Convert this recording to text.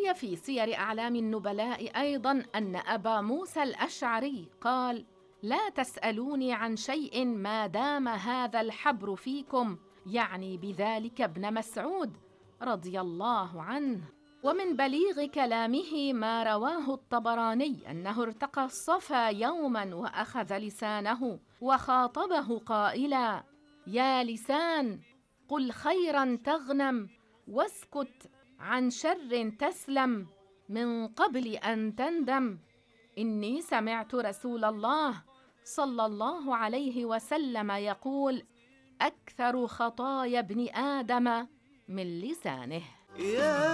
روي في سير أعلام النبلاء أيضاً أن أبا موسى الأشعري قال: لا تسألوني عن شيء ما دام هذا الحبر فيكم، يعني بذلك ابن مسعود رضي الله عنه. ومن بليغ كلامه ما رواه الطبراني أنه ارتقى الصفا يوماً وأخذ لسانه وخاطبه قائلاً: يا لسان، قل خيراً تغنم، واسكت عن شر تسلم، من قبل أن تندم. إني سمعت رسول الله صلى الله عليه وسلم يقول: أكثر خطايا ابن آدم من لسانه.